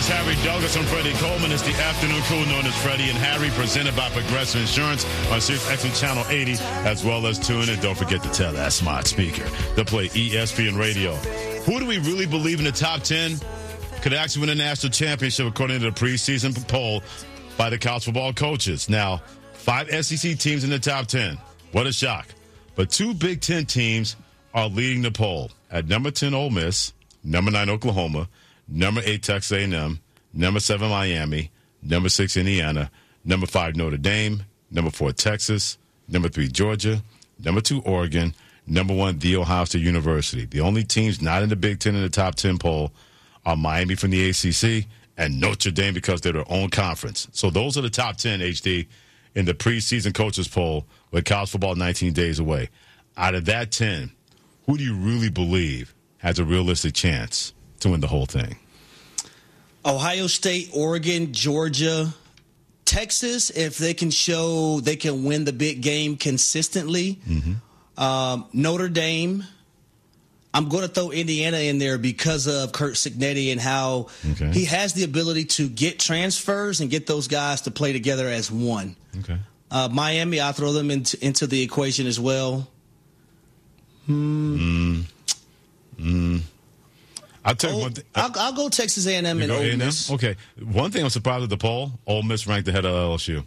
is Harry Douglas and Freddie Coleman. It's the afternoon crew known as Freddie and Harry, presented by Progressive Insurance on Sirius XM Channel 80, as well as tune in. Don't forget to tell that smart speaker to play ESPN Radio. Who do we really believe in the top 10 could actually win a national championship according to the preseason poll by the college football coaches? Now, 5 SEC teams in the top 10. What a shock. But 2 Big Ten teams are leading the poll. At number 10, Ole Miss, number 9, Oklahoma, number 8, Texas A&M, number 7, Miami, number 6, Indiana, number 5, Notre Dame, number 4, Texas, number 3, Georgia, number 2, Oregon, number 1, The Ohio State University. The only teams not in the Big Ten in the top 10 poll are Miami from the ACC and Notre Dame because they're their own conference. So those are the top 10, HD, in the preseason coaches poll with college football 19 days away. Out of that 10, who do you really believe has a realistic chance to win the whole thing? Ohio State, Oregon, Georgia, Texas, if they can show they can win the big game consistently. Notre Dame. I'm going to throw Indiana in there because of Curt Cignetti and how he has the ability to get transfers and get those guys to play together as one. Miami, I'll throw them into the equation as well. I'll tell you one thing. I'll go Texas A&M and Ole Miss. Okay. One thing I'm surprised at the poll, Ole Miss ranked ahead of LSU.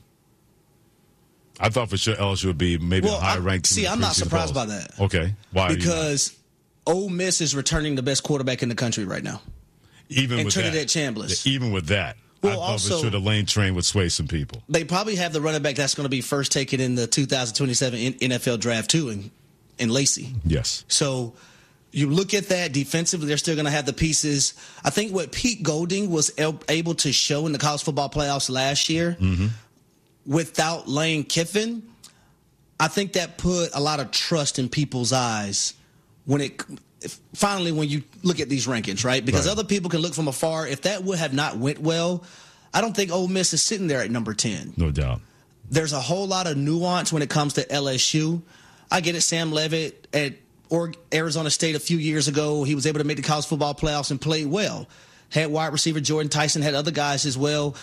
I thought for sure LSU would be maybe a higher ranked team. See, I'm not surprised by that. Okay. Why? Because Ole Miss is returning the best quarterback in the country right now. Even with Trinidad that. Chambliss. Even with that. Well, I thought also, for sure the lane train would sway some people. They probably have the running back that's going to be first taken in the 2027 NFL draft too in Lacey. Yes. So you look at that defensively, they're still going to have the pieces. I think what Pete Golding was able to show in the college football playoffs last year without Lane Kiffin, I think that put a lot of trust in people's eyes when you look at these rankings, right? Because other people can look from afar. If that would have not went well, I don't think Ole Miss is sitting there at number 10. No doubt. There's a whole lot of nuance when it comes to LSU. I get it. Sam Levitt at Arizona State a few years ago, he was able to make the college football playoffs and played well. Had wide receiver Jordan Tyson, had other guys as well.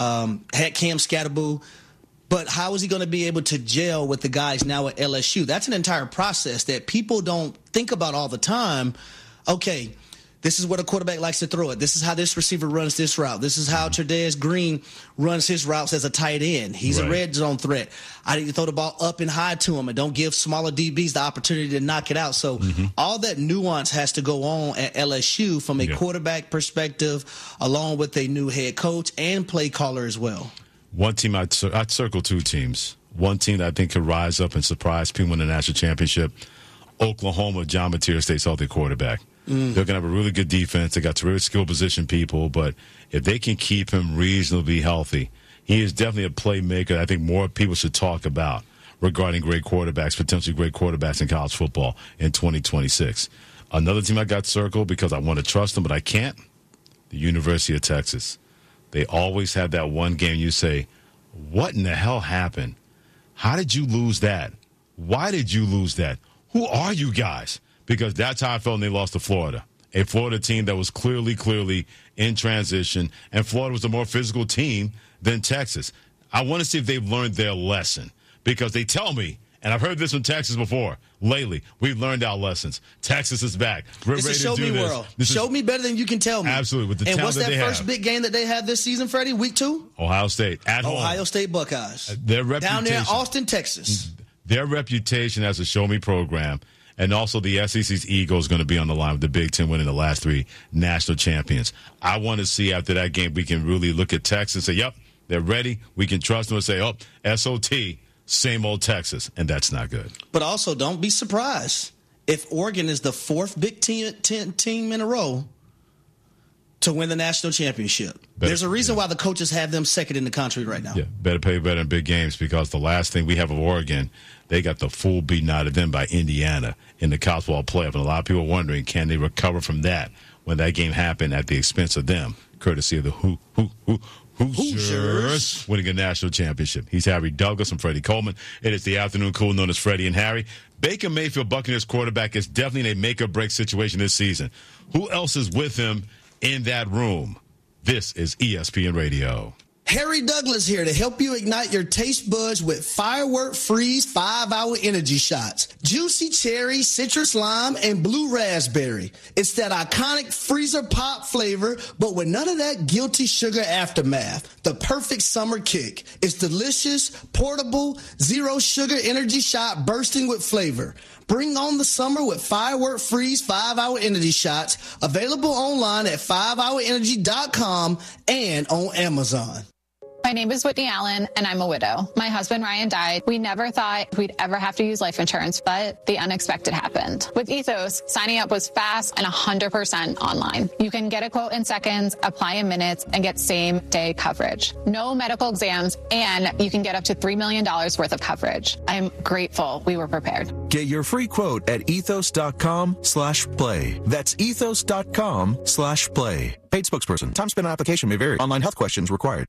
Had Cam Scatterboo. But how is he going to be able to gel with the guys now at LSU? That's an entire process that people don't think about all the time. Okay, this is what a quarterback likes to throw it. This is how this receiver runs this route. This is how Trudez Green runs his routes as a tight end. He's a red zone threat. I need to throw the ball up and high to him and don't give smaller DBs the opportunity to knock it out. So all that nuance has to go on at LSU from a quarterback perspective, along with a new head coach and play caller as well. One team, I'd circle 2 teams. One team that I think could rise up and surprise people in the national championship. Oklahoma, John Mateer stays healthy quarterback. They're going to have a really good defense. They got terrific skill position people, but if they can keep him reasonably healthy, he is definitely a playmaker I think more people should talk about regarding great quarterbacks, potentially great quarterbacks in college football in 2026. Another team I got circled because I want to trust them, but I can't, the University of Texas. They always have that one game you say, what in the hell happened? How did you lose that? Why did you lose that? Who are you guys? Because that's how I felt when they lost to Florida. A Florida team that was clearly in transition, and Florida was a more physical team than Texas. I want to see if they've learned their lesson because they tell me, and I've heard this from Texas before, lately, we've learned our lessons. Texas is back. We're it's ready a show to do me this. world. Show me better than you can tell me. Absolutely. With the and talent what's that first have. big game that they had this season, Freddie? Week 2? Ohio State. At home. Ohio State Buckeyes. Their reputation. Down there in Austin, Texas. Their reputation as a show-me program, and also the SEC's ego is going to be on the line with the Big Ten winning the last 3 national champions. I want to see after that game we can really look at Texas and say, yep, they're ready. We can trust them and say, oh, SOT, same old Texas, and that's not good. But also, don't be surprised if Oregon is the 4th Big Ten team in a row to win the national championship. There's a reason why the coaches have them second in the country right now. Yeah, better pay better in big games because the last thing we have of Oregon, they got the full beaten out of them by Indiana in the college football playoff. And a lot of people are wondering, can they recover from that when that game happened at the expense of them, courtesy of the Hoosiers winning a national championship. He's Harry Douglas and Freddie Coleman. It is the afternoon cool known as Freddie and Harry. Baker Mayfield, Buccaneers quarterback, is definitely in a make-or-break situation this season. Who else is with him in that room? This is ESPN Radio. Harry Douglas here to help you ignite your taste buds with Firework Freeze 5-Hour Energy Shots. Juicy cherry, citrus lime, and blue raspberry. It's that iconic freezer pop flavor, but with none of that guilty sugar aftermath. The perfect summer kick. It's delicious, portable, zero sugar energy shot bursting with flavor. Bring on the summer with Firework Freeze 5-Hour Energy Shots. Available online at 5hourenergy.com and on Amazon. My name is Whitney Allen, and I'm a widow. My husband, Ryan, died. We never thought we'd ever have to use life insurance, but the unexpected happened. With Ethos, signing up was fast and 100% online. You can get a quote in seconds, apply in minutes, and get same-day coverage. No medical exams, and you can get up to $3 million worth of coverage. I'm grateful we were prepared. Get your free quote at ethos.com/play. That's ethos.com/play. Paid spokesperson. Time spent on application may vary. Online health questions required.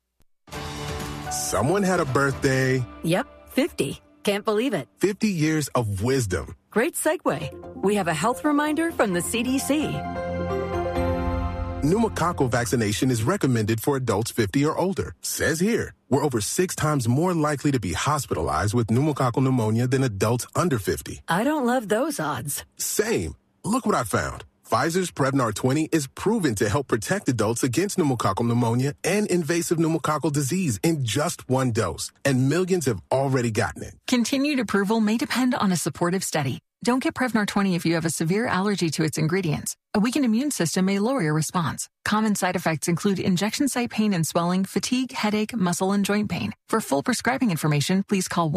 Someone had a birthday. Yep, 50. Can't believe it. 50 years of wisdom. Great segue. We have a health reminder from the CDC. Pneumococcal vaccination is recommended for adults 50 or older. Says here, we're over 6 times more likely to be hospitalized with pneumococcal pneumonia than adults under 50. I don't love those odds. Same. Look what I found. Pfizer's Prevnar 20 is proven to help protect adults against pneumococcal pneumonia and invasive pneumococcal disease in just 1 dose, and millions have already gotten it. Continued approval may depend on a supportive study. Don't get Prevnar 20 if you have a severe allergy to its ingredients. A weakened immune system may lower your response. Common side effects include injection site pain and swelling, fatigue, headache, muscle, and joint pain. For full prescribing information, please call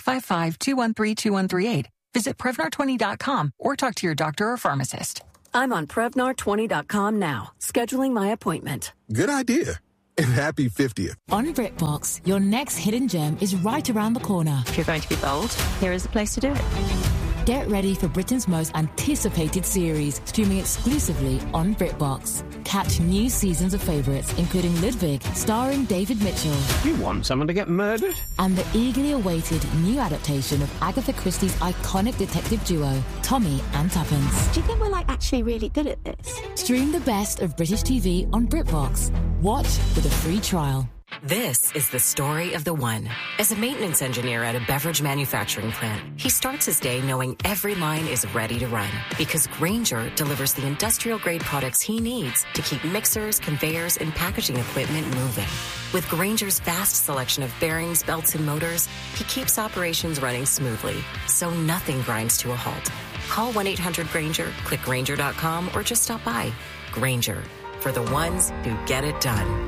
1-855-213-2138. Visit Prevnar20.com or talk to your doctor or pharmacist. I'm on Prevnar20.com now, scheduling my appointment. Good idea. And happy 50th. On BritBox, your next hidden gem is right around the corner. If you're going to be bold, here is the place to do it. Get ready for Britain's most anticipated series, streaming exclusively on BritBox. Catch new seasons of favourites, including Ludwig, starring David Mitchell. You want someone to get murdered? And the eagerly awaited new adaptation of Agatha Christie's iconic detective duo, Tommy and Tuppence. Do you think we're actually really good at this? Stream the best of British TV on BritBox. Watch with a free trial. This is the story of the one. As a maintenance engineer at a beverage manufacturing plant, he starts his day knowing every line is ready to run because Grainger delivers the industrial-grade products he needs to keep mixers, conveyors, and packaging equipment moving. With Grainger's vast selection of bearings, belts, and motors, he keeps operations running smoothly, so nothing grinds to a halt. Call 1-800-GRAINGER, click Grainger.com, or just stop by. Grainger, for the ones who get it done.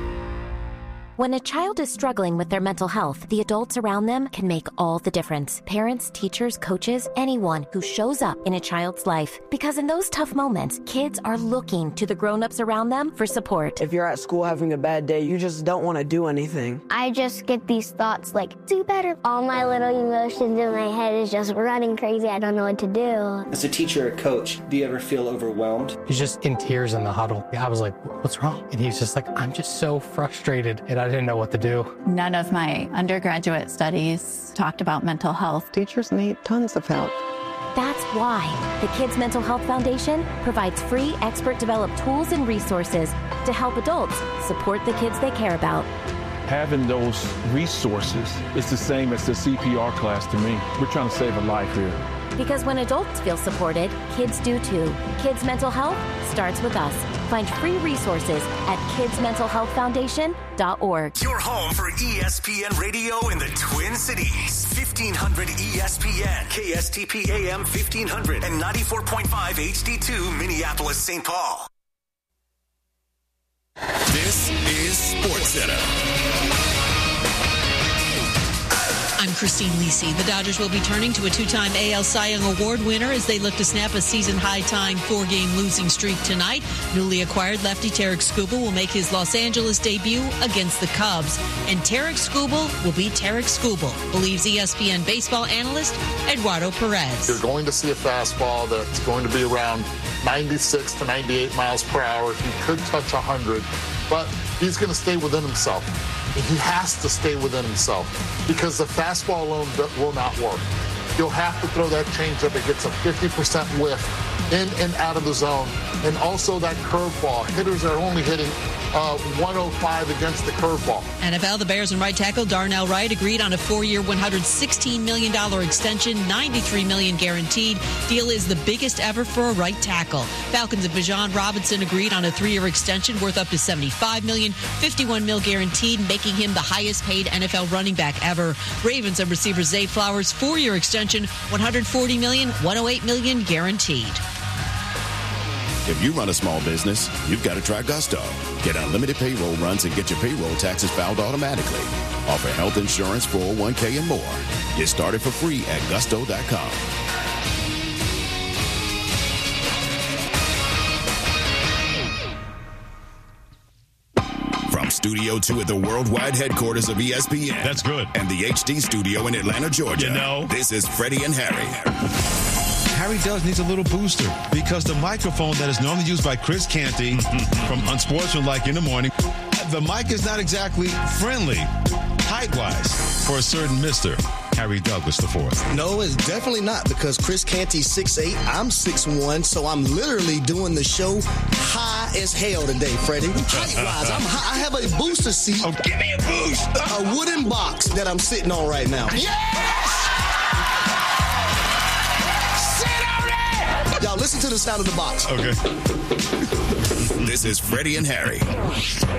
When a child is struggling with their mental health, the adults around them can make all the difference. Parents, teachers, coaches, anyone who shows up in a child's life. Because in those tough moments, kids are looking to the grown-ups around them for support. If you're at school having a bad day, you just don't want to do anything. I just get these thoughts like, do better. All my little emotions in my head is just running crazy. I don't know what to do. As a teacher or coach, do you ever feel overwhelmed? He's just in tears in the huddle. I was like, what's wrong? And he's just like, I'm just so frustrated. And I didn't know what to do. None of my undergraduate studies talked about mental health. Teachers need tons of help. That's why the Kids Mental Health Foundation provides free expert-developed tools and resources to help adults support the kids they care about. Having those resources is the same as the CPR class to me. We're trying to save a life here. Because when adults feel supported, kids do too. Kids Mental Health starts with us. Find free resources at kidsmentalhealthfoundation.org. Your home for ESPN Radio in the Twin Cities. 1500 ESPN, KSTP AM 1500, and 94.5 HD2 Minneapolis, St. Paul. This is SportsCenter. I'm Christine Lisi. The Dodgers will be turning to a two-time AL Cy Young Award winner as they look to snap a season-high tying 4-game losing streak tonight. Newly acquired lefty Tarik Skubal will make his Los Angeles debut against the Cubs. And Tarik Skubal will be Tarik Skubal, believes ESPN baseball analyst Eduardo Perez. You're going to see a fastball that's going to be around 96 to 98 miles per hour. He could touch 100, but he's going to stay within himself. He has to stay within himself because the fastball alone will not work. You'll have to throw that changeup. It gets a 50% whiff in and out of the zone. And also that curveball. Hitters are only hitting 105 against the curveball. NFL, the Bears and right tackle Darnell Wright agreed on a 4-year, $116 million extension, $93 million guaranteed. Deal is the biggest ever for a right tackle. Falcons and Bijan Robinson agreed on a 3-year extension worth up to $75 million, $51 million guaranteed, making him the highest paid NFL running back ever. Ravens and receiver Zay Flowers, 4-year extension, $140 million, $108 million guaranteed. If you run a small business, you've got to try Gusto. Get unlimited payroll runs and get your payroll taxes filed automatically. Offer health insurance, 401k, and more. Get started for free at gusto.com. From Studio 2 at the worldwide headquarters of ESPN. That's good. And the HD studio in Atlanta, Georgia. You know. This is Freddie and Harry. Harry does needs a little booster because the microphone that is normally used by Chris Canty from Unsportsmanlike in the Morning, the mic is not exactly friendly height-wise for a certain Mr. Harry Douglas IV. No, it's definitely not because Chris Canty's 6'8", I'm 6'1", so I'm literally doing the show high as hell today, Freddie. Height-wise, I'm high. I have a booster seat. Oh, give me a boost. A wooden box that I'm sitting on right now. Yes! Y'all listen to the sound of the box. Okay. This is Freddie and Harry.